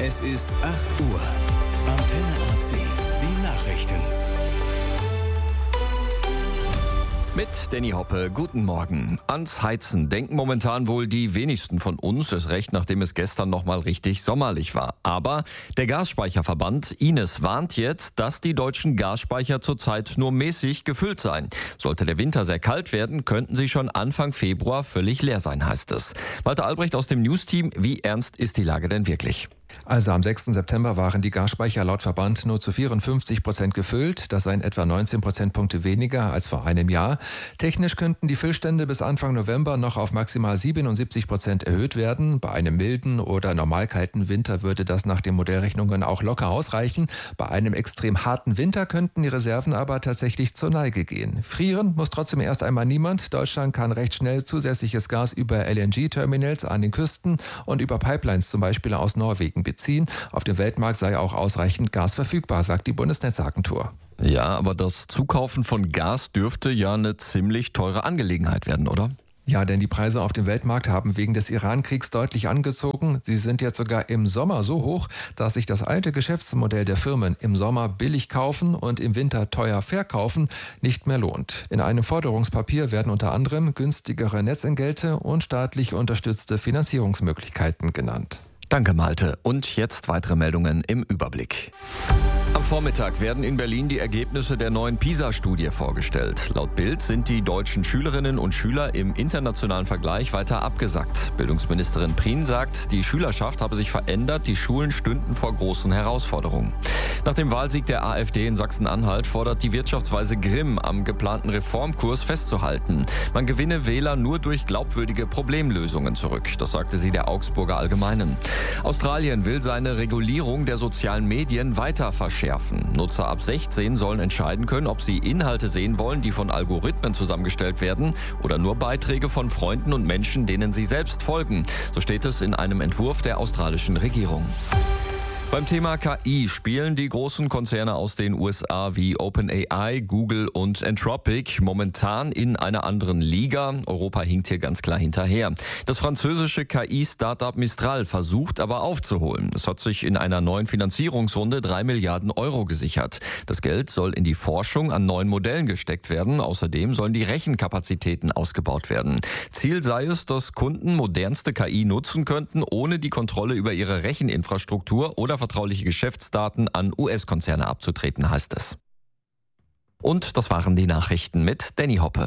Es ist 8 Uhr. Antenne AC. Die Nachrichten. Mit Danny Hoppe, guten Morgen. Ans Heizen denken momentan wohl die wenigsten von uns, erst recht, nachdem es gestern nochmal richtig sommerlich war. Aber der Gasspeicherverband Ines warnt jetzt, dass die deutschen Gasspeicher zurzeit nur mäßig gefüllt seien. Sollte der Winter sehr kalt werden, könnten sie schon Anfang Februar völlig leer sein, heißt es. Walter Albrecht aus dem News-Team, wie ernst ist die Lage denn wirklich? Also am 6. September waren die Gasspeicher laut Verband nur zu 54% gefüllt. Das seien etwa 19 Prozentpunkte weniger als vor einem Jahr. Technisch könnten die Füllstände bis Anfang November noch auf maximal 77% erhöht werden. Bei einem milden oder normal kalten Winter würde das nach den Modellrechnungen auch locker ausreichen. Bei einem extrem harten Winter könnten die Reserven aber tatsächlich zur Neige gehen. Frieren muss trotzdem erst einmal niemand. Deutschland kann recht schnell zusätzliches Gas über LNG-Terminals an den Küsten und über Pipelines zum Beispiel aus Norwegen beziehen. Auf dem Weltmarkt sei auch ausreichend Gas verfügbar, sagt die Bundesnetzagentur. Ja, aber das Zukaufen von Gas dürfte ja eine ziemlich teure Angelegenheit werden, oder? Ja, denn die Preise auf dem Weltmarkt haben wegen des Iran-Kriegs deutlich angezogen. Sie sind jetzt sogar im Sommer so hoch, dass sich das alte Geschäftsmodell der Firmen im Sommer billig kaufen und im Winter teuer verkaufen nicht mehr lohnt. In einem Forderungspapier werden unter anderem günstigere Netzentgelte und staatlich unterstützte Finanzierungsmöglichkeiten genannt. Danke, Malte. Und jetzt weitere Meldungen im Überblick. Am Vormittag werden in Berlin die Ergebnisse der neuen PISA-Studie vorgestellt. Laut Bild sind die deutschen Schülerinnen und Schüler im internationalen Vergleich weiter abgesackt. Bildungsministerin Prien sagt, die Schülerschaft habe sich verändert, die Schulen stünden vor großen Herausforderungen. Nach dem Wahlsieg der AfD in Sachsen-Anhalt fordert die Wirtschaftsweise Grimm, am geplanten Reformkurs festzuhalten. Man gewinne Wähler nur durch glaubwürdige Problemlösungen zurück. Das sagte sie der Augsburger Allgemeinen. Australien will seine Regulierung der sozialen Medien weiter verschärfen. Nutzer ab 16 sollen entscheiden können, ob sie Inhalte sehen wollen, die von Algorithmen zusammengestellt werden oder nur Beiträge von Freunden und Menschen, denen sie selbst folgen. So steht es in einem Entwurf der australischen Regierung. Beim Thema KI spielen die großen Konzerne aus den USA wie OpenAI, Google und Anthropic momentan in einer anderen Liga. Europa hinkt hier ganz klar hinterher. Das französische KI-Startup Mistral versucht aber aufzuholen. Es hat sich in einer neuen Finanzierungsrunde 3 Milliarden Euro gesichert. Das Geld soll in die Forschung an neuen Modellen gesteckt werden. Außerdem sollen die Rechenkapazitäten ausgebaut werden. Ziel sei es, dass Kunden modernste KI nutzen könnten, ohne die Kontrolle über ihre Recheninfrastruktur oder vertrauliche Geschäftsdaten an US-Konzerne abzutreten, heißt es. Und das waren die Nachrichten mit Danny Hoppe.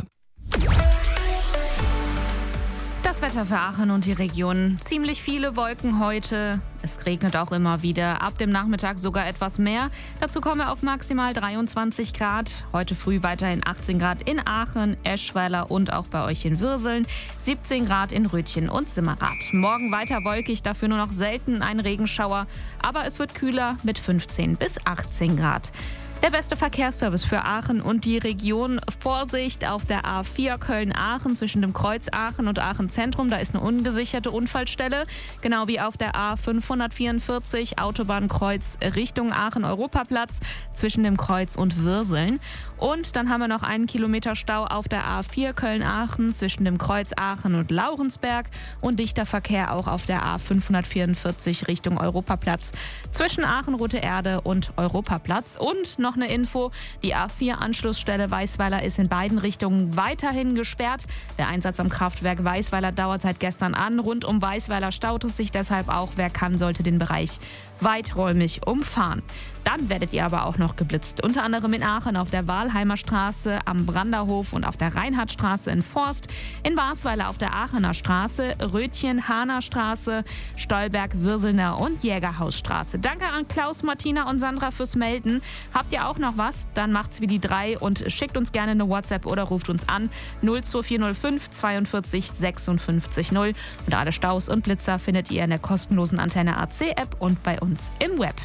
Das Wetter für Aachen und die Region. Ziemlich viele Wolken heute. Es regnet auch immer wieder. Ab dem Nachmittag sogar etwas mehr. Dazu kommen wir auf maximal 23 Grad. Heute früh weiterhin 18 Grad in Aachen, Eschweiler und auch bei euch in Würseln. 17 Grad in Rötchen und Simmerath. Morgen weiter wolkig, dafür nur noch selten ein Regenschauer. Aber es wird kühler mit 15 bis 18 Grad. Der beste Verkehrsservice für Aachen und die Region. Vorsicht auf der A4 Köln-Aachen zwischen dem Kreuz Aachen und Aachen Zentrum. Da ist eine ungesicherte Unfallstelle. Genau wie auf der A544 Autobahnkreuz Richtung Aachen Europaplatz zwischen dem Kreuz und Würseln. Und dann haben wir noch 1 Kilometer Stau auf der A4 Köln-Aachen zwischen dem Kreuz Aachen und Laurensberg. Und dichter Verkehr auch auf der A544 Richtung Europaplatz zwischen Aachen Rote Erde und Europaplatz. Und noch eine Info, die A4-Anschlussstelle Weißweiler ist in beiden Richtungen weiterhin gesperrt. Der Einsatz am Kraftwerk Weißweiler dauert seit gestern an. Rund um Weißweiler staut es sich deshalb auch. Wer kann, sollte den Bereich weiträumig umfahren. Dann werdet ihr aber auch noch geblitzt. Unter anderem in Aachen auf der Walheimer Straße, am Branderhof und auf der Reinhardtstraße in Forst, in Basweiler auf der Aachener Straße, Rötchen, Hahner Straße, Stolberg, Würselner und Jägerhausstraße. Danke an Klaus, Martina und Sandra fürs Melden. Habt ihr auch noch was? Dann macht's wie die 3 und schickt uns gerne eine WhatsApp oder ruft uns an 02405 42 56 0. Und alle Staus und Blitzer findet ihr in der kostenlosen Antenne AC App und bei uns im Web.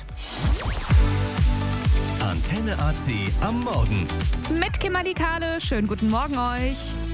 Antenne AC am Morgen. Mit Kimberly Kahle. Schönen guten Morgen euch.